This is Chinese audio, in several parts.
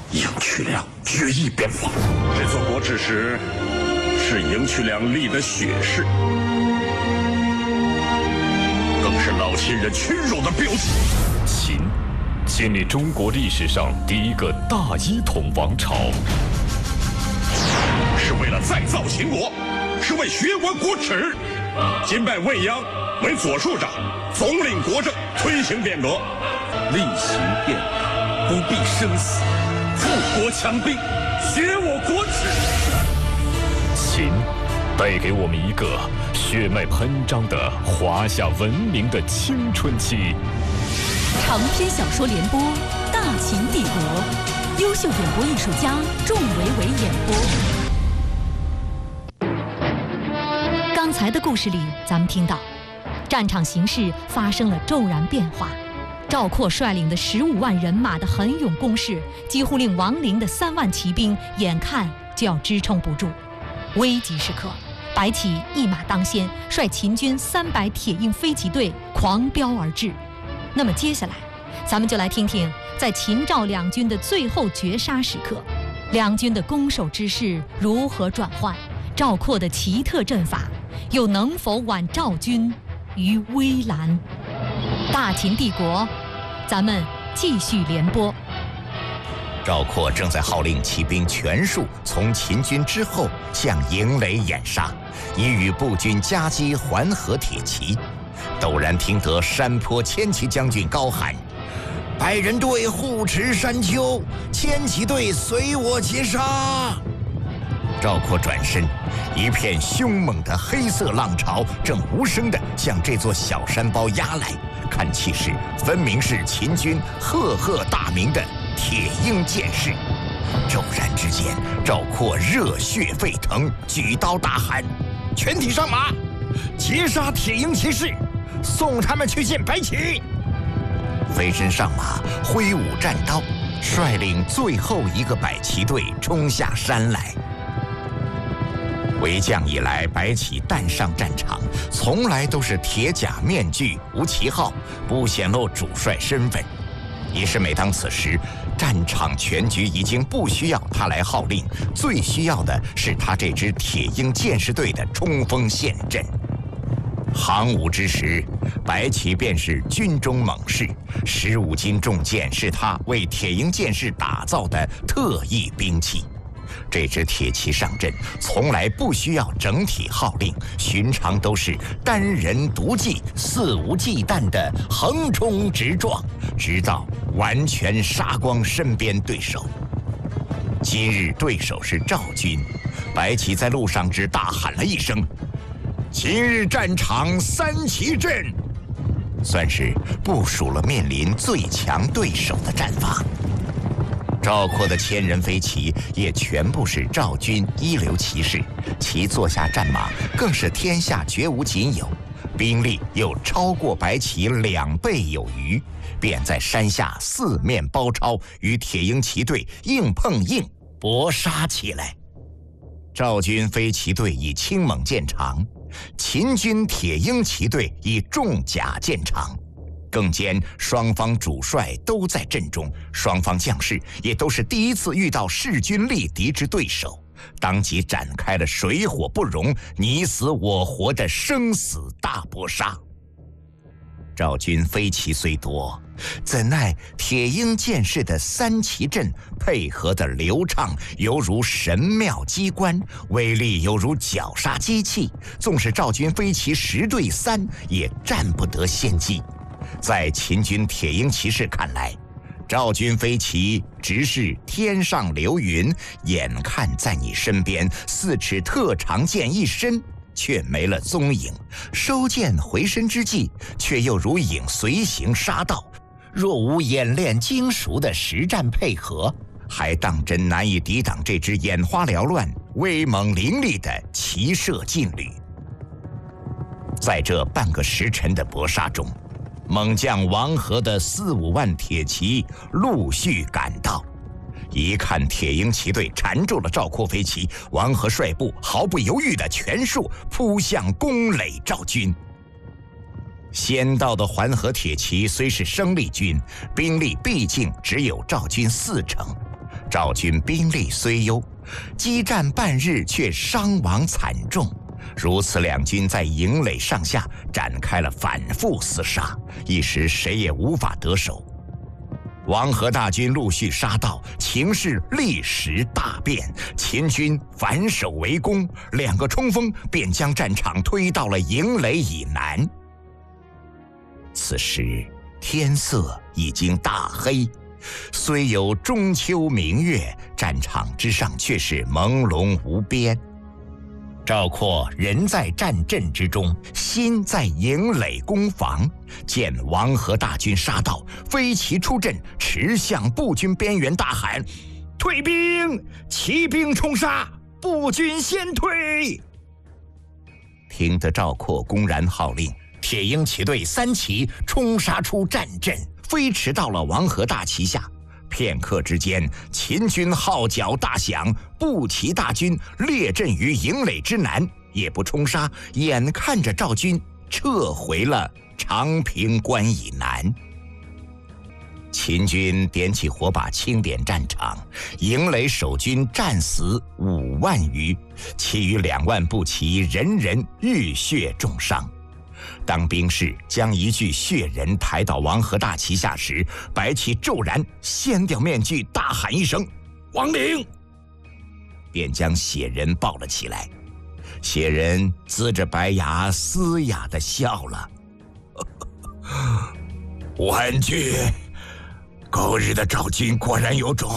赢渠梁决一边防。 这座国耻石是赢渠梁立的血誓，更是老秦人屈辱的标记。 秦建立中国历史上第一个大一统王朝， 是为了再造秦国，是为学完国耻。今拜未央为左庶长，总领国政，推行变革。 厉行变革，不必生死，富国强兵，学我国耻。 秦带给我们一个血脉喷张的华夏文明的青春期。 长篇小说联播《大秦帝国》，优秀演播艺术家仲维维演播。刚才的故事里，咱们听到战场形势发生了骤然变化，赵括率领的15万人马的横勇攻势，几乎令王陵的3万骑兵眼看就要支撑不住。危急时刻，白起一马当先，率秦军300铁鹰飞骑队狂飙而至。那么接下来，咱们就来听听在秦赵两军的最后绝杀时刻，两军的攻守之势如何转换，赵括的奇特阵法又能否挽赵军于危难？大秦帝国，咱们继续联播。 赵括正在号令骑兵全数从秦军之后向营垒掩杀，以与步军夹击环河铁骑。陡然听得山坡千骑将军高喊：“百人队护持山丘，千骑队随我截杀！”赵括转身，一片凶猛的黑色浪潮正无声地向这座小山包压来，看气势分明是秦军赫赫大名的铁鹰剑士。骤然之间，赵括热血沸腾，举刀大喊：“全体上马，截杀铁鹰骑士，送他们去见白起！”飞身上马，挥舞战刀，率领最后一个百骑队冲下山来。为将以来，白起诞上战场，从来都是铁甲面具，无旗号，不显露主帅身份。也是每当此时，战场全局已经不需要他来号令，最需要的是他这支铁鹰剑士队的冲锋陷阵。行伍之时，白起便是军中猛士，15斤重剑是他为铁鹰剑士打造的特异兵器。这支铁骑上阵，从来不需要整体号令，寻常都是单人独骑，肆无忌惮地横冲直撞，直到完全杀光身边对手。今日对手是赵军，白起在路上只大喊了一声：“今日战场3旗阵”，算是部署了面临最强对手的战法。赵括的1000人飞骑也全部是赵军一流骑士，其座下战马更是天下绝无仅有，兵力又超过白起2倍有余，便在山下4面包抄，与铁鹰骑队硬碰硬搏杀起来。赵军飞骑队以轻猛见长，秦军铁鹰骑队以重甲见长。更兼双方主帅都在阵中，双方将士也都是第一次遇到势均力敌之对手，当即展开了水火不容、你死我活的生死大搏杀。赵军飞骑虽多，怎奈铁鹰剑士的3旗阵配合的流畅，犹如神妙机关，威力犹如绞杀机器，纵使赵军飞骑10对3，也占不得先机。在秦军铁鹰骑士看来，赵军飞骑直是天上流云，眼看在你身边，4尺特长剑一伸，却没了踪影；收剑回身之际，却又如影随形杀到。若无演练精熟的实战配合，还当真难以抵挡这支眼花缭乱、威猛凌厉的骑射劲旅。在这半个时辰的搏杀中，猛将王和的4、5万铁骑陆续赶到，一看铁鹰骑队缠住了赵括飞骑，王和率部毫不犹豫地全数扑向攻垒赵军。先到的环河铁骑虽是生力军，兵力毕竟只有赵军4成， 赵军兵力虽优，激战半日却伤亡惨重。如此两军在营垒上下展开了反复厮杀，一时谁也无法得手。王和大军陆续杀到，情势立时大变，秦军反守为攻，两个冲锋便将战场推到了营垒以南。此时天色已经大黑，虽有中秋明月，战场之上却是朦胧无边。赵括人在战阵之中，心在营垒攻防，见王和大军杀到，飞骑出阵，驰向步军边缘，大喊：“退兵！骑兵冲杀！步军先退！”听得赵括公然号令，铁鹰骑队3骑冲杀出战阵，飞驰到了王和大旗下。片刻之间，秦军号角大响，步骑大军列阵于营垒之南，也不冲杀，眼看着赵军撤回了长平关以南。秦军点起火把清点战场，营垒守军战死5万余，其余2万步骑人人浴血重伤。当兵士将一具血人抬到王和大旗下时，白起骤然掀掉面具，大喊一声：“王陵！”便将血人抱了起来。血人呲着白牙，嘶哑地笑了：“婉君，狗日的赵军果然有种，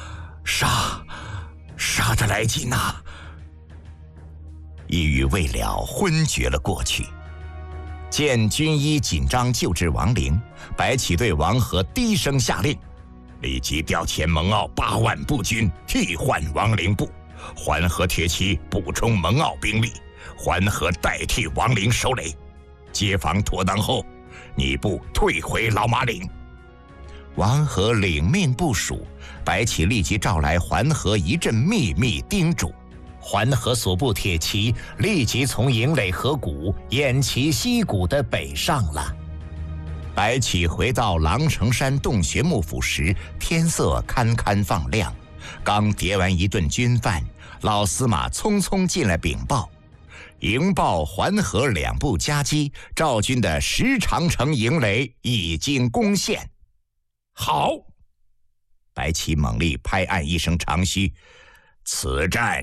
杀得来劲呐！”一语未了，昏厥了过去。见军医紧张救治王陵，白起对王和低声下令：“立即调遣蒙骜8万步军替换王陵部，环河铁骑补充蒙骜兵力，环河代替王陵守垒。接防妥当后，你部退回老马岭。”王和领命部署，白起立即召来环河一阵秘密叮嘱。环河所部铁骑立即从营垒河谷偃旗息鼓地北上了。白起回到狼城山洞穴幕府时，天色堪堪放亮，刚叠完一顿军饭，老司马匆匆进来禀报，营报环河2部夹击，赵军的石长城营垒已经攻陷。好！白起猛力拍案一声长吁，此战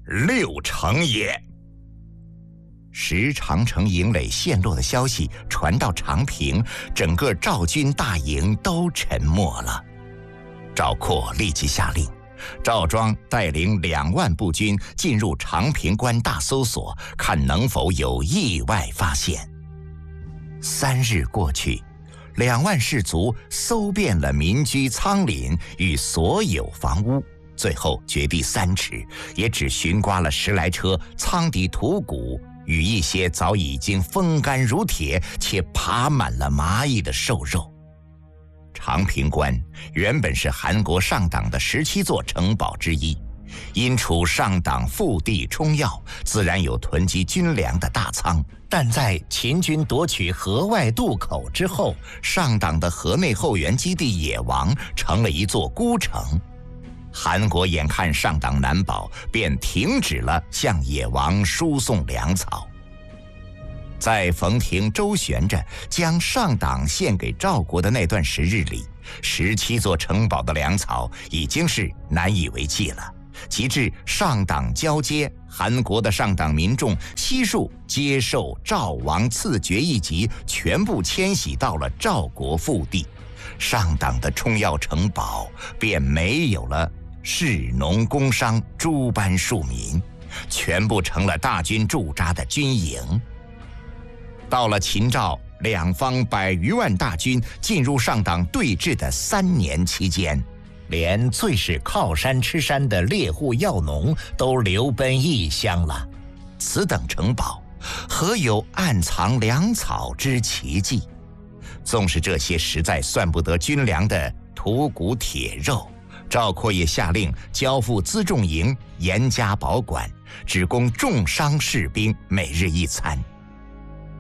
6成也。石长城营垒陷落的消息传到长平，整个赵军大营都沉默了。赵括立即下令，赵庄带领2万步军进入长平关大搜索，看能否有意外发现。3日过去，2万士卒搜遍了民居仓廪与所有房屋，最后掘地3尺，也只寻刮了10来车仓底土谷与一些早已经风干如铁且爬满了蚂蚁的瘦肉。长平关原本是韩国上党的17座城堡之一，因处上党腹地冲要，自然有囤积军粮的大仓。但在秦军夺取河外渡口之后，上党的河内后援基地野王成了一座孤城。韩国眼看上党难保，便停止了向野王输送粮草。在冯亭周旋着将上党献给赵国的那段时日里，17座城堡的粮草已经是难以为继了。及至上党交接，韩国的上党民众悉数接受赵王赐爵一级，全部迁徙到了赵国腹地，上党的冲要城堡便没有了士农工商诸般庶民，全部成了大军驻扎的军营。到了秦赵两方100余万大军进入上党对峙的3年期间，连最是靠山吃山的猎户要农都流奔异乡了。此等城堡，何有暗藏粮草之奇迹？纵是这些实在算不得军粮的土谷铁肉，赵括也下令交付辎重营，严加保管，只供重伤士兵每日1餐。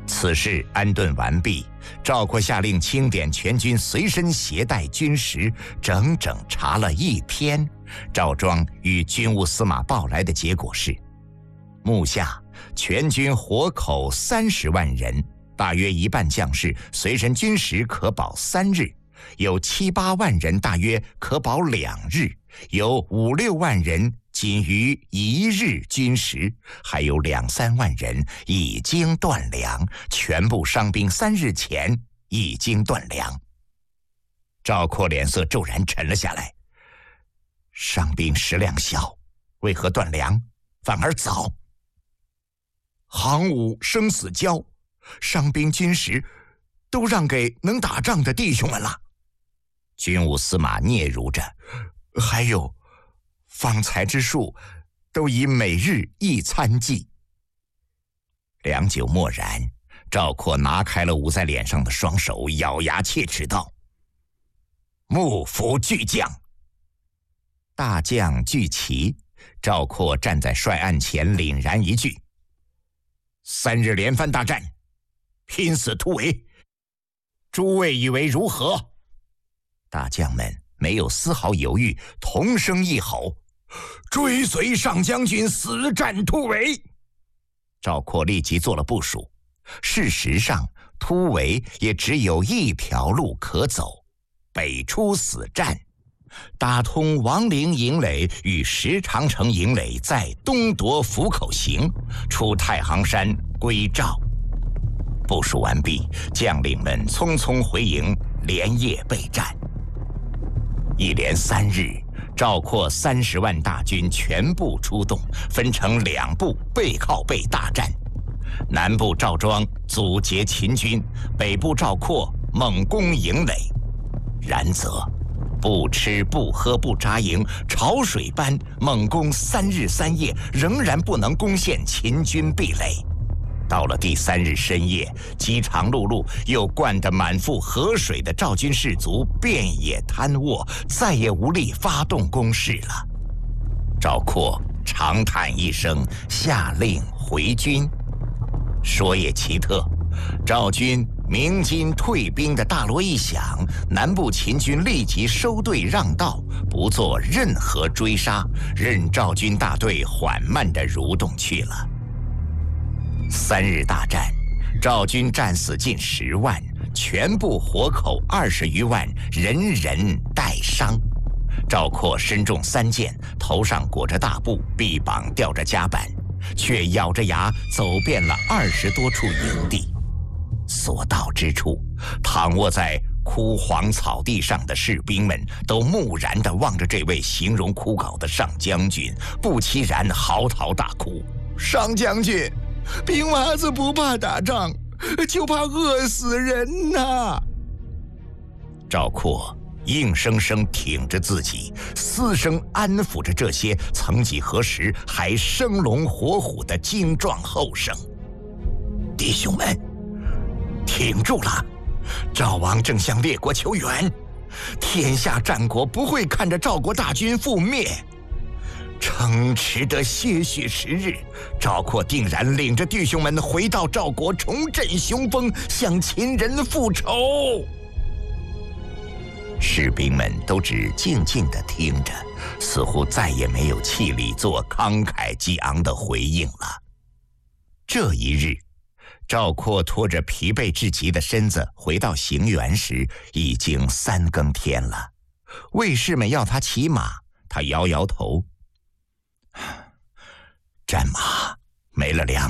此事安顿完毕，赵括下令清点全军随身携带军食，整整查了1天。赵庄与军务司马报来的结果是：目下全军活口30万人，大约1半将士随身军食可保3日，有7、8万人大约可保2日，有5、6万人仅余1日军食，还有2、3万人已经断粮，全部伤兵3日前已经断粮。赵括脸色骤然沉了下来，伤兵食量小，为何断粮反而早？行伍生死交，伤兵军食都让给能打仗的弟兄们了。军务司马嗫嚅着，还有方才之数，都以每日1餐计。良久默然，赵括拿开了捂在脸上的双手，咬牙切齿道：“幕府巨将！”大将聚齐，赵括站在帅案前，凛然一句：“3日连番大战，拼死突围，诸位以为如何？”大将们没有丝毫犹豫，同声一吼：“追随上将军，死战突围！”赵括立即做了部署。事实上，突围也只有一条路可走，北出死战，打通王陵营垒与石长城营垒，在东夺府口行，出太行山归赵。部署完毕，将领们匆匆回营，连夜备战。一连3日，赵括30万大军全部出动，分成2部背靠背大战。南部赵庄阻截秦军，北部赵括猛攻营垒。然则不吃不喝不扎营，潮水般猛攻3日3夜，仍然不能攻陷秦军壁垒。到了第3日深夜，饥肠辘辘又灌得满腹河水的赵军士卒便也瘫卧，再也无力发动攻势了。赵括长叹一声，下令回军。说也奇特，赵军鸣金退兵的大锣一响，南部秦军立即收队让道，不做任何追杀，任赵军大队缓慢地蠕动去了。3日大战，赵军战死近10万，全部活口20余万，人人带伤。赵括身中3箭，头上裹着大布，臂膀吊着夹板，却咬着牙走遍了20多处营地。所到之处，躺卧在枯黄草地上的士兵们都木然地望着这位形容枯槁的上将军，不期然嚎啕大哭：“上将军，兵娃子不怕打仗，就怕饿死人呐！”赵括硬生生挺着自己，嘶声安抚着这些曾几何时还生龙活虎的精壮后生：“弟兄们，挺住了！赵王正向列国求援，天下战国不会看着赵国大军覆灭。撑持得些许时日，赵括定然领着弟兄们回到赵国，重振雄风，向秦人复仇。”士兵们都只静静地听着，似乎再也没有气力做慷慨激昂的回应了。这一日，赵括拖着疲惫至极的身子回到行辕时，已经3更天了。卫士们要他骑马，他摇摇头：“战马没了粮。”